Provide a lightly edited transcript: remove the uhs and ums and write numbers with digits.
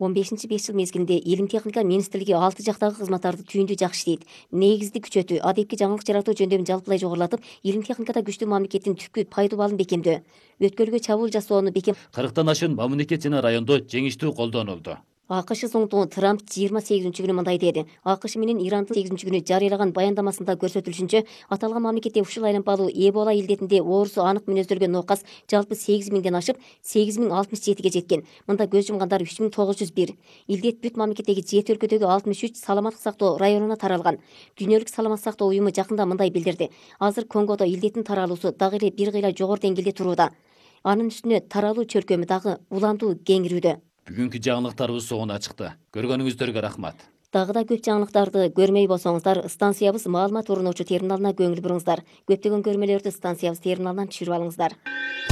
15 беш жыл мезгилинде Илим техника министрлиги 6 жактагы кызматтарды түйүндүү жакшы иштейт. Негизди күчөтүү, адепки жаңылык жаратуу жөндөмүн жалпылай жогорулатып, илим техникада күчтүү мамлекеттин түпкү пайдубалын бекемдөө, өткөлгө чабуул жасоону бекем 40тан ашын мамлекет жана райондо жеңиштүү колдонулду. АКШ соңтугу Трамп 28-күнү мындай деди. АКШ менен Ирандын 8-күнү жарыялаган баяндамасында көрсөтүлүшүнчө, аталган мамлекетте ушул айланпалуу Эбола илдетинде оорусу анык мүнөздөлгөн нокас жалпы 8.000ден ашып 8.067ге жеткен. Мында көз жумгандар 3.901. Илдет бүт мамлекеттеги 7 өлкөдөгү 63 саламаттык сактоо районуна таралган. Дүйнөлүк саламаттык сактоо уюму жакында мындай билдирди. Азыр Конгодо илдеттин таралуусу дагы эле бир кыйла жогору деңгээлде турууда. Анын үстүнө таралуу чөлкөмү дагы уламдуу кеңирүүдө. Бүгүнкү жаңылыктарыбыз соңуна чыкты. Көргөнүңүздөргө рахмат. Дагы да көп жаңылыктарды көрмөй болсоңуздар, станциябыз маалымат уруноочу терминалына көңүл буруңуздар. Көптөгөн көрмөлөрдү станциябыз терминалынан түшүрүп алыңыздар.